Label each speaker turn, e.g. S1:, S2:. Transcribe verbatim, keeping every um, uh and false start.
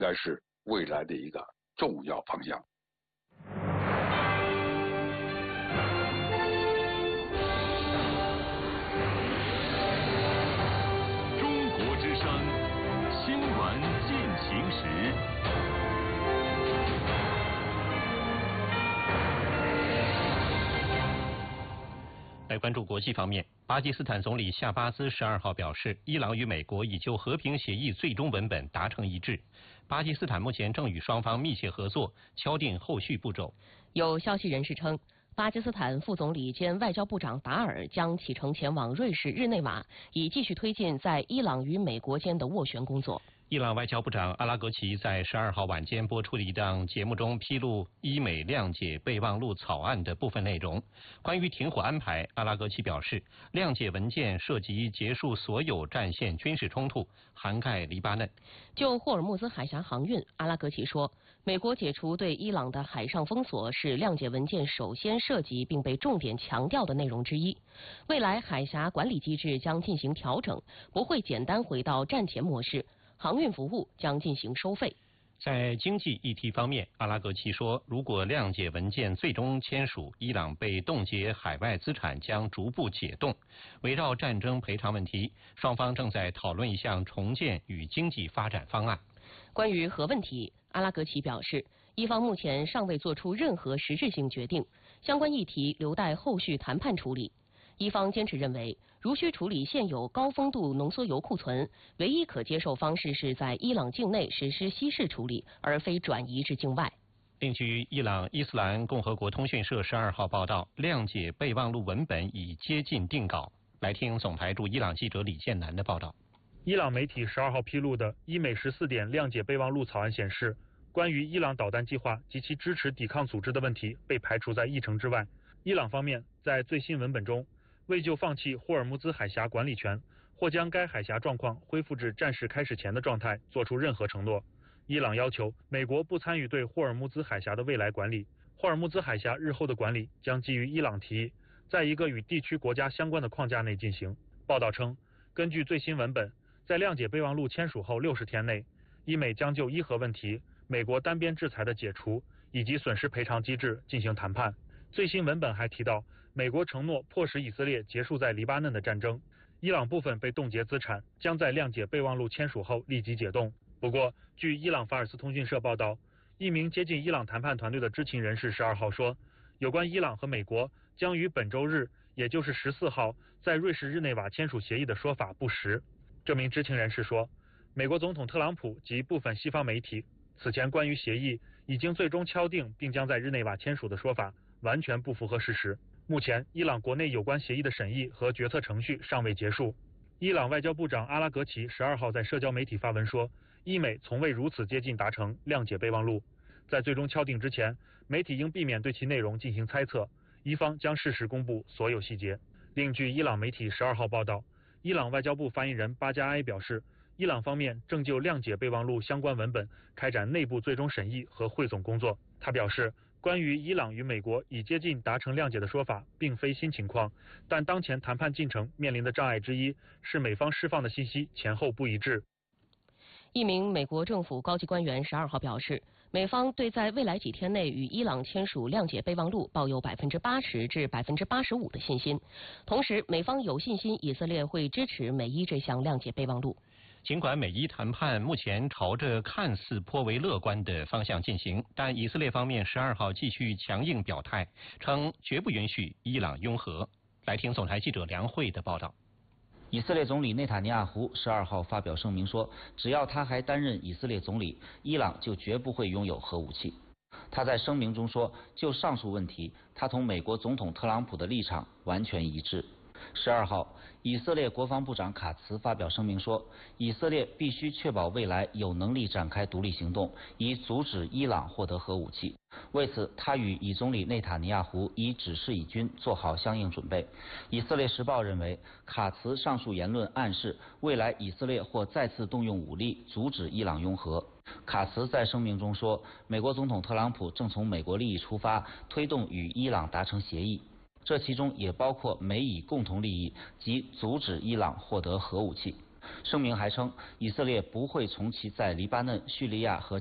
S1: 该是未来的一个重要方向。
S2: 中国之声，新闻进行时。
S3: 来关注国际方面，巴基斯坦总理夏巴兹十二号表示，伊朗与美国已就和平协议最终文本达成一致。巴基斯坦目前正与双方密切合作，敲定后续步骤。
S4: 有消息人士称，巴基斯坦副总理兼外交部长达尔将启程前往瑞士日内瓦，以继续推进在伊朗与美国间的斡旋工作。
S3: 伊朗外交部长阿拉格齐在十二号晚间播出的一档节目中披露伊美谅解备忘录草案的部分内容。关于停火安排，阿拉格齐表示，谅解文件涉及结束所有战线军事冲突，涵盖黎巴嫩。
S4: 就霍尔木兹海峡航运，阿拉格齐说，美国解除对伊朗的海上封锁是谅解文件首先涉及并被重点强调的内容之一。未来海峡管理机制将进行调整，不会简单回到战前模式。航运服务将进行收费。
S3: 在经济议题方面，阿拉格齐说，如果谅解文件最终签署，伊朗被冻结海外资产将逐步解冻。围绕战争赔偿问题，双方正在讨论一项重建与经济发展方案。
S4: 关于核问题，阿拉格齐表示，伊方目前尚未做出任何实质性决定，相关议题留待后续谈判处理。伊方坚持认为，如需处理现有高丰度浓缩铀库存，唯一可接受方式是在伊朗境内实施稀释处理，而非转移至境外。
S3: 另据伊朗伊斯兰共和国通讯社十二号报道，谅解备忘录文本已接近定稿。来听总台驻伊朗记者李建南的报道。
S5: 伊朗媒体十二号披露的伊美十四点谅解备忘录草案显示，关于伊朗导弹计划及其支持抵抗组织的问题被排除在议程之外。伊朗方面在最新文本中，未就放弃霍尔木兹海峡管理权或将该海峡状况恢复至战事开始前的状态做出任何承诺。伊朗要求美国不参与对霍尔木兹海峡的未来管理，霍尔木兹海峡日后的管理将基于伊朗提议，在一个与地区国家相关的框架内进行。报道称，根据最新文本，在谅解备忘录签署后六十天内，伊美将就伊核问题、美国单边制裁的解除以及损失赔偿机制进行谈判。最新文本还提到，美国承诺迫使以色列结束在黎巴嫩的战争，伊朗部分被冻结资产将在谅解备忘录签署后立即解冻。不过，据伊朗法尔斯通讯社报道，一名接近伊朗谈判团队的知情人士十二号说，有关伊朗和美国将于本周日，也就是十四号在瑞士日内瓦签署协议的说法不实。这名知情人士说，美国总统特朗普及部分西方媒体此前关于协议已经最终敲定并将在日内瓦签署的说法完全不符合事实。目前，伊朗国内有关协议的审议和决策程序尚未结束。伊朗外交部长阿拉格齐十二号在社交媒体发文说，伊美从未如此接近达成谅解备忘录。在最终敲定之前，媒体应避免对其内容进行猜测，伊方将适时公布所有细节。另据伊朗媒体十二号报道，伊朗外交部发言人巴加埃表示，伊朗方面正就谅解备忘录相关文本开展内部最终审议和汇总工作。他表示，关于伊朗与美国已接近达成谅解的说法并非新情况，但当前谈判进程面临的障碍之一是美方释放的信息前后不一致。
S4: 一名美国政府高级官员十二号表示，美方对在未来几天内与伊朗签署谅解备忘录抱有百分之八十至百分之八十五的信心，同时美方有信心以色列会支持美伊这项谅解备忘录。
S3: 尽管美伊谈判目前朝着看似颇为乐观的方向进行，但以色列方面十二号继续强硬表态，称绝不允许伊朗拥核。来听总台记者梁慧的报道。
S6: 以色列总理内塔尼亚胡十二号发表声明说，只要他还担任以色列总理，伊朗就绝不会拥有核武器。他在声明中说，就上述问题，他同美国总统特朗普的立场完全一致。十二号，以色列国防部长卡茨发表声明说，以色列必须确保未来有能力展开独立行动，以阻止伊朗获得核武器。为此，他与以总理内塔尼亚胡已指示以军做好相应准备。以色列时报认为，卡茨上述言论暗示未来以色列或再次动用武力阻止伊朗拥核。卡茨在声明中说，美国总统特朗普正从美国利益出发，推动与伊朗达成协议，这其中也包括美以共同利益及阻止伊朗获得核武器。 声明还称，以色列不会从其在黎巴嫩、叙利亚和